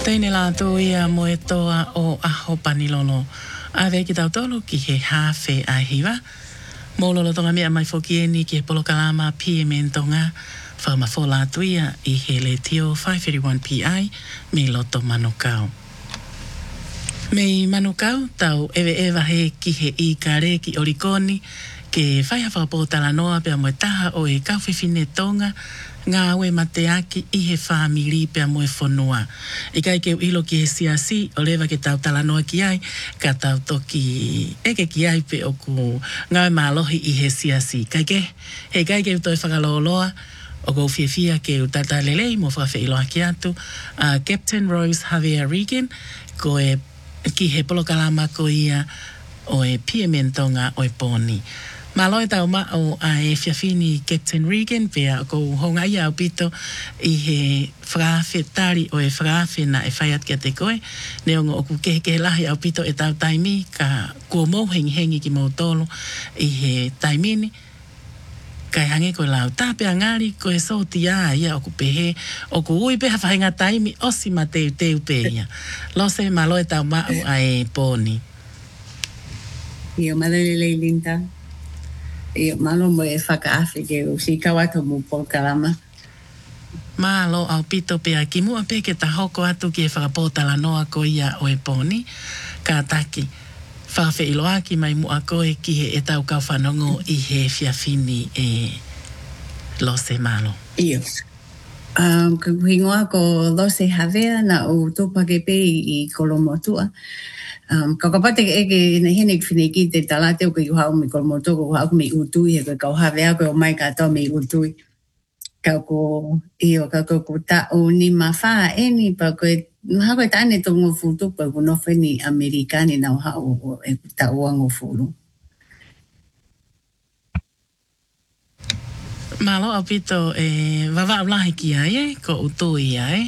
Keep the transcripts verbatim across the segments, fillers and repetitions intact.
Teine laatu ia moe toa o aho panilolo. A ve ki tau tolu ki he hawhe a hiwa. Mōlolo tonga mea mai foki eni ki he polokalama P M N tonga. Whamafo laatu ia i he le tio five thirty-one P I me loto manukau. Mei manukau tau ewe ewa he ki he i kare ki orikoni ke whai hawha pōtala noa pia moe taha o e kauwhiwhine tonga ngā aue mateaki i he whamiri pia moe whonua. I kai keu ilo ki he siasi o lewa ke tau tala noa ki ai ka tau toki eke ki ai pe o ku ngā mālohi i he siasi. Kai ke, he kai keu toi whakaloloa o kou whiawhia ke utata lelei mo whawhi iloa ki atu uh, Captain Rose Javier Regan ko e ki he polokalama ko ia o e P M N tonga o e pōni. Maloi tau ma o a e whiawhini Captain Regan pia ko honga ia au pito i he whakawhi tari o e whakawhi na e whaiat kia te koe. Ne ongo o ku kehe kehe lahi au pito e tau taimi ka kua mou hengi hengi ki mou tolo i he taimini. Kai hange koe lau tāpea ngāri koe soti a ia o ku pehe o ku ui peha whahenga taimi osi ma teu teu peia. Lose maloi tau ma o a e pōni. Ia malelele linta. Ia malo mo e whakaawhi ke o si kawato mo polokalama. Malo au pito pea ki mua pe ke ta hoko atu ki e whakapōtala noa ko ia o e pōni. Ka taki whawhi iloa ki mai mua koe ki he e tau kau whanongo i he whiawhini e Lose malo. Ia. Um, ka kuhingoa ko Lose Havea na o tōpake pe i Kolomotua. Um, ka kapate ke eke na hene ki whine ki te talate o ka iuhau me Kolomotua ko hau me utui e ka Havea ko o mai ka tau me utui. Ka ko iyo ka ko ko ta o ni mawha e ni pa ko e maha koe taane tō ngō futu pa ko nofe ni Amerikani na uha o e ta ua ngō furu. Malo au pito e wawa ulahi ki ai e, ko utui ai.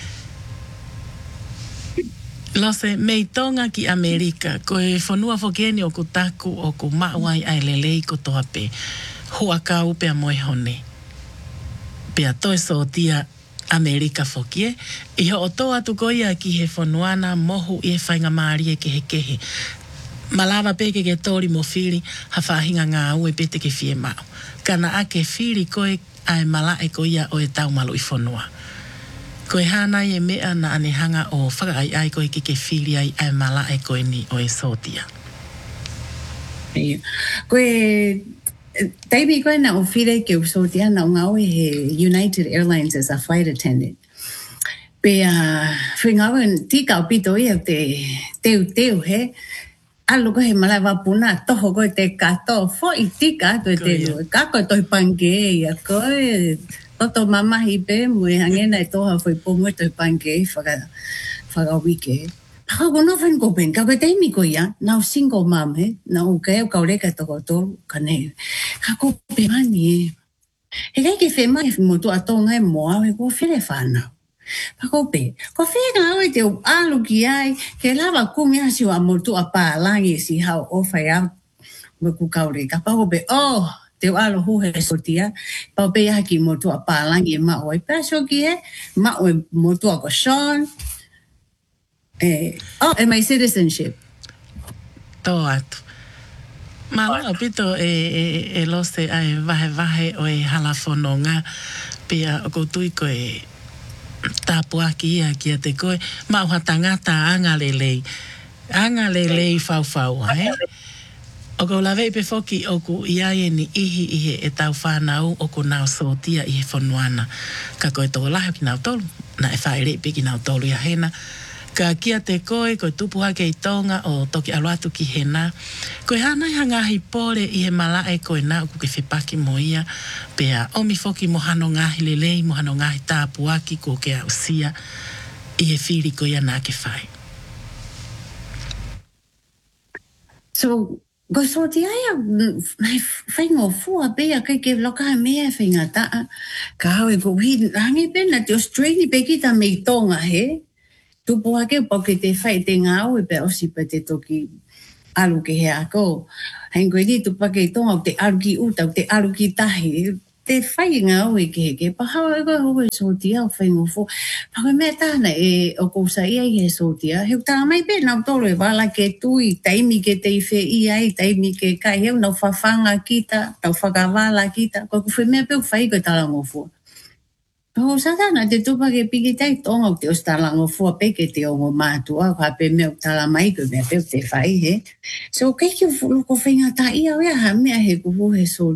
Lose, mei tonga ki Amerika, ko e whanua whokeni o ku taku o ku mauai ai lelei ko toa pe. Hua kau pea moe hone. Pea toi sotia Amerika whokie. Iho o toa tu koia ki he whanuana mohu i e whainga maari e kehe kehe. Malawa peke ke tori mo whiri ha whahinga ngā ue pete ke whie mau. Kana ake whiri koe ai mala e koia o e taumalu i whanua. Koe hana i e mea na anehanga o whaka ai ai koe ki ke whiri ai ai mala e koe ni o e sotia. Ia. Koe Taimi koe na o whire ke o sotia na o ngawe he United Airlines as a flight attendant. Pea whi ngawe tika o pito ia te teu teu he. Alu ko he malawa puna toho koe te kato fo i tika to te lue. Kako toi pange ia koe toto mamahi pe mui hangena e toha foi pomo toi pange whaka whaka wike. Paka ko no whan ko pen, kako teimi ko ia, nau single mom he, nau kea kau reka toko tolu kane. Kako pe mani e. He kai ke whe mai motu atonga e moa he ko whire whanau. Pako pe, ko whire ngau e te alu ki ai, ke lawa kungi asi wa motu a pālangi si hau o whai au me ku kau reka. Pako pe, oh, te alu huhe sotia, pao pe haki motu a pālangi e mao e paso ki e, mao e motu a ko Sean, Eh, oh, and my citizenship. Tō atu. Malo pito e, e, e lose ai vahe vahe o e halafononga pia o koutui ko e tāpuaki ia kia te koe. Mauha tangata anga lelei. Anga lelei fau fau, he? O ko lawe pe foki o ku iai e ni ihi ihe e tau whanau o ku nau sotia i he whanuana. Ka koe tō lahi ki nau tolu. Na e whaere pe ki nau tolu ia hena. Ka kia te koe, koe tupuha ke i tonga o toki aluatu ki he nā. Koe hana i hangahi pore i he malae koe nā uku ke whipaki mo ia. Pea omi foki mohano ngahi lelei, mohano ngahi tāpuaki ko ke au sia i he whiri ko ia nā ke whai. So, go so ti ai mai whaingo fua pea kai ke loka mea whainga taa. Ka hau e ko hi rangi pena te Australia pe ki ta mei tonga he. Tupu hake poke te whai te ngā ue pe osi pe te toki alu ke he ako. Hain koe ni tupa ke tonga o te alu ki uta, o te alu ki tahi. te whai ngā ui ke ke pahawa e koe hoi sotia o whai ngofo. Pako mea tāna e o kousa ia i he sotia. Heu tā mai pe nau tolo e wala ke tui, taimi ke te iwhe i ai, taimi ke kai heu nau whawhanga kita, tau whakawala kita. Koe kuwhi mea pe whai koe tala ngofo. Pako sa tāna te tupa ke piki tai tonga o te o tala ngofo pe ke te ongo mātua, kwa pe mea tala mai koe mea pe te whai he. So kei ki loko whinga tā ia oia ha mea he kuhu he sotia.